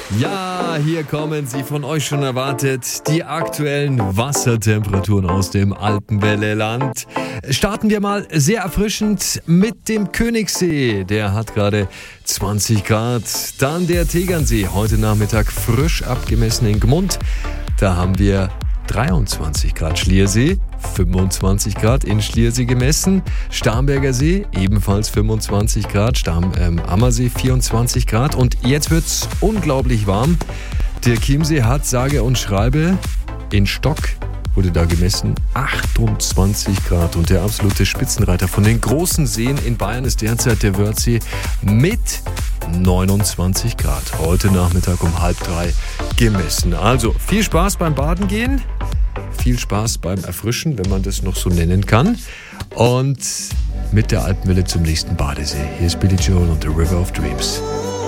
Ja, hier kommen sie, von euch schon erwartet, die aktuellen Wassertemperaturen aus dem Alpenwelleland. Starten wir mal sehr erfrischend mit dem Königssee. Der hat gerade 20 Grad. Dann der Tegernsee, heute Nachmittag frisch abgemessen in Gmund. Da haben wir 23 Grad. Schliersee, 25 Grad in Schliersee gemessen. Starnberger See, ebenfalls 25 Grad. Ammersee, 24 Grad. Und jetzt wird's unglaublich warm. Der Chiemsee hat, sage und schreibe, in Stock wurde da gemessen 28 Grad. Und der absolute Spitzenreiter von den großen Seen in Bayern ist derzeit der Wörthsee mit 29 Grad. Heute Nachmittag um 2:30 gemessen. Also viel Spaß beim Baden gehen. Viel Spaß beim Erfrischen, wenn man das noch so nennen kann. Und mit der Alpenwelle zum nächsten Badesee. Hier ist Billy Joel und The River of Dreams.